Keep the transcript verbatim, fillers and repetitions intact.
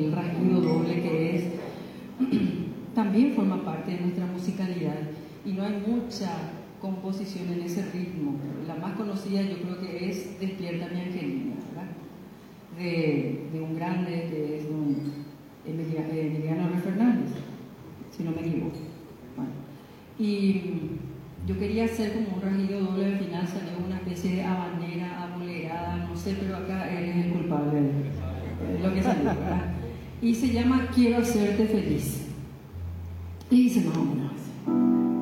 el rasguido doble que es, también forma parte de nuestra musicalidad y no hay mucha composición en ese ritmo. La más conocida yo creo que es Despierta mi Angelina, ¿verdad? De, de un grande que es un Emiliano, Emiliano Fernández, si no me equivoco. Bueno, y yo quería hacer como un rasguido doble, al final salió una especie de habanera, abolerada, no sé, pero acá él es el culpable de lo que salió, ¿verdad? Y se llama Quiero hacerte feliz. Y dice más o menos así.